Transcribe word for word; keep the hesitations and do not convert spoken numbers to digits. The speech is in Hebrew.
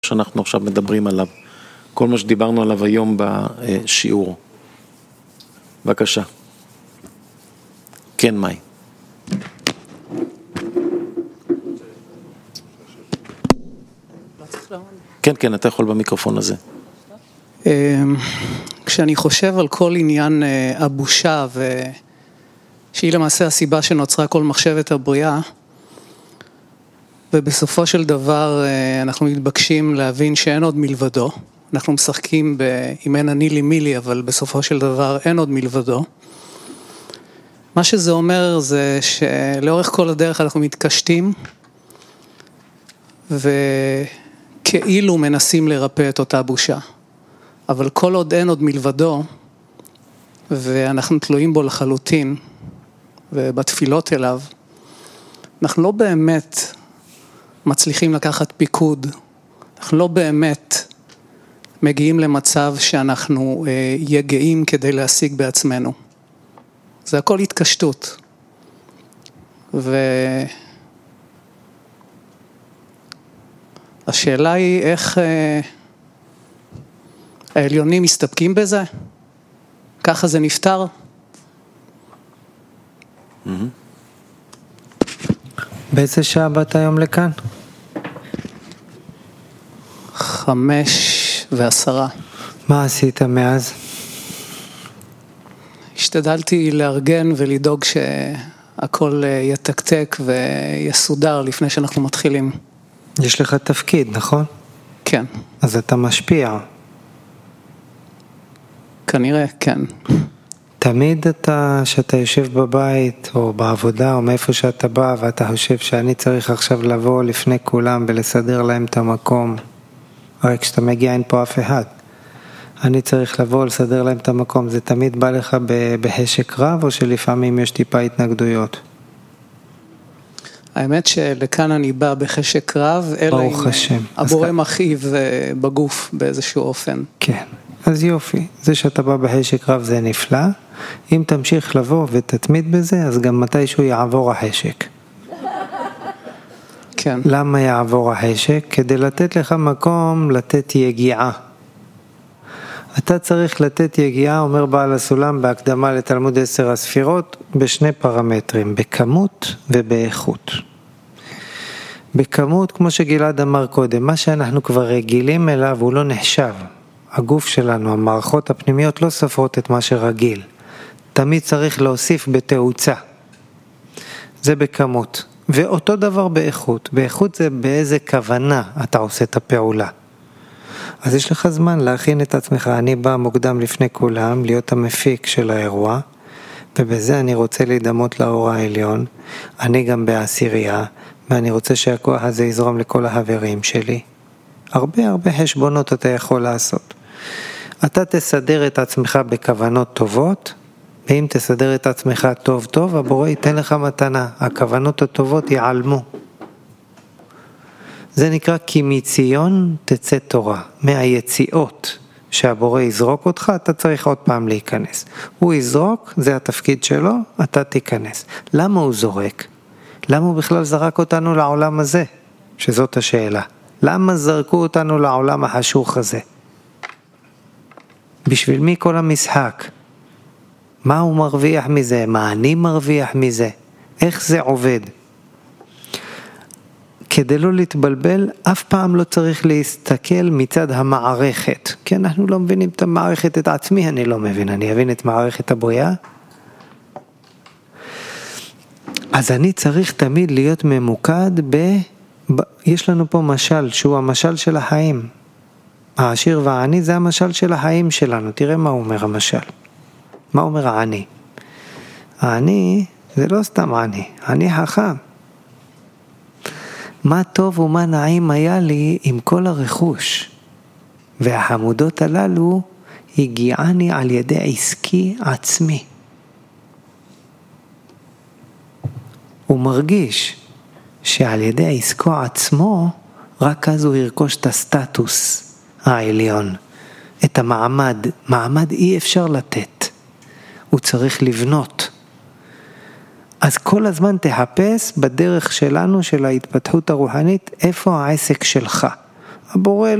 שאנחנו עכשיו מדברים עליו, כל מה שדיברנו עליו היום בשיעור. בבקשה. כן, מאי. כן, כן, אתה יכול במיקרופון הזה. כשאני חושב על כל עניין הבושה, שהיא למעשה הסיבה שנוצרה כל מחשבת הבריאה, ובסופו של דבר אנחנו מתבקשים להבין שאין עוד מלבדו. אנחנו משחקים אם אין אני לי מי לי, אבל בסופו של דבר אין עוד מלבדו. מה שזה אומר זה שלאורך כל הדרך אנחנו מתקשטים, וכאילו מנסים לרפא את אותה בושה. אבל כל עוד אין עוד מלבדו, ואנחנו תלויים בו לחלוטין, ובתפילות אליו, אנחנו לא באמת מצליחים לקחת פיקוד, אנחנו לא באמת מגיעים למצב שאנחנו אה, יגעים כדי להשיג בעצמנו. זה הכל התקשטות. והשאלה היא איך אה, העליונים מסתפקים בזה? ככה זה נפטר? Mm-hmm. באיזה שעה באת היום לכאן? חמש ועשרה. מה עשית מאז? השתדלתי לארגן ולדאוג שהכל יתקתק ויסודר לפני שאנחנו מתחילים. יש לך תפקיד, נכון? כן. אז אתה משפיע. כנראה, כן. תמיד אתה, שאתה יושב בבית או בעבודה או מאיפה שאתה בא ואתה חושב שאני צריך עכשיו לבוא לפני כולם ולסדר להם את המקום, הרי כשאתה מגיע אין פה אף אחד, אני צריך לבוא לסדר להם את המקום, זה תמיד בא לך בהשק רב או שלפעמים יש טיפה התנגדויות? האמת שלכאן אני בא בחשק רב, אלא אם הבורא מכאיב בגוף באיזשהו אופן. כן. אז יופי, זה שאתה בא בחשק רב זה נפלא, אם תמשיך לבוא ותתמיד בזה, אז גם מתישהו יעבור החשק. כן. למה יעבור החשק? כדי לתת לך מקום לתת יגיעה. אתה צריך לתת יגיעה, אומר בעל הסולם בהקדמה לתלמוד עשר הספירות, בשני פרמטרים, בכמות ובאיכות. בכמות, כמו שגלעד אמר קודם, מה שאנחנו כבר רגילים אליו הוא לא נחשב. הגוף שלנו, המערכות הפנימיות לא סופרות את מה שרגיל. תמיד צריך להוסיף בתאוצה. זה בכמות. ואותו דבר באיכות. באיכות זה באיזה כוונה אתה עושה את הפעולה. אז יש לך זמן להכין את עצמך. אני בא מוקדם לפני כולם, להיות המפיק של האירוע, ובזה אני רוצה להידמות לאור העליון. אני גם בעשירייה, ואני רוצה שהכוח הזה יזרום לכל החברים שלי. הרבה הרבה חשבונות אתה יכול לעשות. אתה תסדר את עצמך בכוונות טובות, ואם תסדר את עצמך טוב טוב, הבורא ייתן לך מתנה, הכוונות הטובות ייעלמו. זה נקרא כי מציון תצא תורה, מהיציאות שהבורא יזרוק אותך, אתה צריך עוד פעם להיכנס. הוא יזרוק, זה התפקיד שלו, אתה תיכנס. למה הוא זורק? למה הוא בכלל זרק אותנו לעולם הזה? שזאת השאלה. למה זרקו אותנו לעולם החשוך הזה? בשביל מי כל המשחק? מה הוא מרוויח מזה? מה אני מרוויח מזה? איך זה עובד? כדי לא להתבלבל, אף פעם לא צריך להסתכל מצד המערכת. כי אנחנו לא מבינים את המערכת, את עצמי אני לא מבין. אני אבין את מערכת הבריאה. אז אני צריך תמיד להיות ממוקד ב... יש לנו פה משל שהוא המשל של החיים. העשיר והעני זה המשל של החיים שלנו. תראה מה אומר המשל. מה אומר העני? העני זה לא סתם עני, עני חכם. מה טוב ומה נעים היה לי עם כל הרכוש. והחמודות הללו הגיעני על ידי עסקי עצמי. הוא מרגיש שעל ידי עסקו עצמו, רק אז הוא ירכוש את הסטטוס העליון, את המעמד. מעמד אי אפשר לתת, הוא צריך לבנות. אז כל הזמן תחפש בדרך שלנו, של ההתפתחות הרוחנית, איפה העסק שלך. הבורא